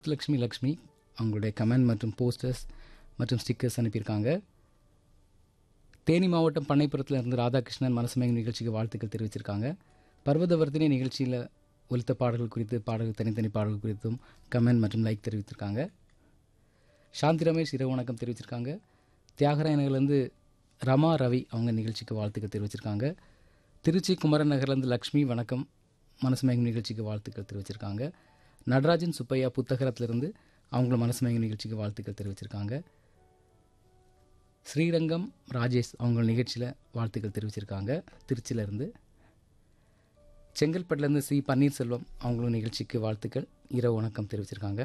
லக்ஷ்மி அவங்களுடைய கமெண்ட் மற்றும் போஸ்டர்ஸ் மற்றும் ஸ்டிக்கர்ஸ் அனுப்பியிருக்காங்க. தேனி மாவட்டம் பண்ணைப்புறத்தில் இருந்து ராதாகிருஷ்ணன் மனசுமயங்கும் நிகழ்ச்சிக்கு வாழ்த்துக்கள் தெரிவிச்சிருக்காங்க. பர்வதவர்த்தினி நிகழ்ச்சியில் ஒலித்த பாடல்கள் குறித்து தனித்தனி பாடல்கள் குறித்தும் கமெண்ட் மற்றும் லைக் தெரிவித்திருக்காங்க. சாந்தி ரமேஷ் இரவு வணக்கம் தெரிவிச்சிருக்காங்க. தியாகராயநகர்லேருந்து ரமா ரவி அவங்க நிகழ்ச்சிக்கு வாழ்த்துக்கள் தெரிவிச்சிருக்காங்க. திருச்சி குமரன் நகர்லேருந்து லக்ஷ்மி வணக்கம் மனசுமயங்கும் நிகழ்ச்சிக்கு வாழ்த்துக்கள் தெரிவிச்சிருக்காங்க. நடராஜன் சுப்பையா புத்தகரத்திலிருந்து அவங்களும் மனசுமயங்கும் நிகழ்ச்சிக்கு வாழ்த்துக்கள் தெரிவிச்சிருக்காங்க. ஸ்ரீரங்கம் ராஜேஷ் அவங்க நிகழ்ச்சியில் வாழ்த்துக்கள் தெரிவிச்சிருக்காங்க திருச்சியிலேருந்து. செங்கல்பட்டுலேருந்து சி பன்னீர்செல்வம் அவங்களும் நிகழ்ச்சிக்கு வாழ்த்துக்கள் இரவு வணக்கம் தெரிவிச்சிருக்காங்க.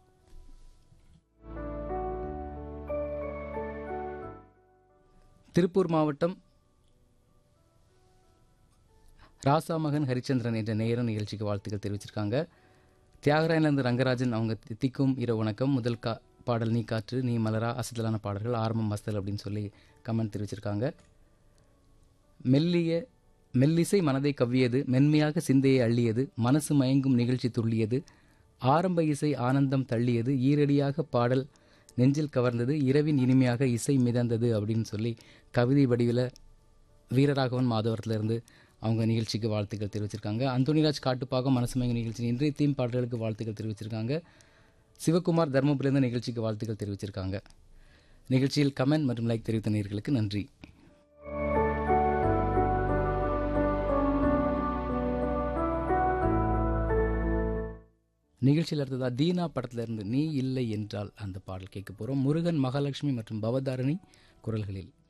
திருப்பூர் மாவட்டம் ராசாமகன் ஹரிச்சந்திரன் என்ற நேரம் நிகழ்ச்சிக்கு வாழ்த்துக்கள் தெரிவிச்சிருக்காங்க. தியாகராயன்லேருந்து ரங்கராஜன் அவங்க தித்திக்கும் இரவு வணக்கம் முதல் பாடல் நீ காற்று நீ மலரா அசத்தலான பாடல்கள் ஆரம்பம் மஸ்தல் அப்படின்னு சொல்லி கமெண்ட் தெரிவிச்சிருக்காங்க. மெல்லிசை மனதை கவ்வியது மென்மையாக சிந்தையை அள்ளியது மனசு மயங்கும் நிகழ்ச்சி துள்ளியது ஆரம்ப இசை ஆனந்தம் தள்ளியது ஈரடியாக பாடல் நெஞ்சில் கவர்ந்தது இரவின் இனிமையாக இசை மிதந்தது அப்படின்னு சொல்லி கவிதை வடிவில் வீரராகவன் மாதவரத்திலிருந்து அவங்க நிகழ்ச்சிக்கு வாழ்த்துக்கள் தெரிவிச்சிருக்காங்க. அந்தோனிராஜ் காட்டுப்பாகம் மனசுமயங்கும் நிகழ்ச்சி இன்றைய தீம் பாடல்களுக்கு வாழ்த்துக்கள் தெரிவிச்சிருக்காங்க. சிவகுமார் தர்மபுரியிலிருந்து நிகழ்ச்சிக்கு வாழ்த்துக்கள் தெரிவிச்சிருக்காங்க. நிகழ்ச்சியில் கமெண்ட் மற்றும் லைக் தெரிவித்த நேயர்களுக்கு நன்றி. நிகழ்ச்சியில் அடுத்ததா தீனா படத்திலிருந்து நீ இல்லை என்றால் அந்த பாடல் கேட்க போகிறோம். முருகன் மகாலட்சுமி மற்றும் பவதாரணி குரல்களில்.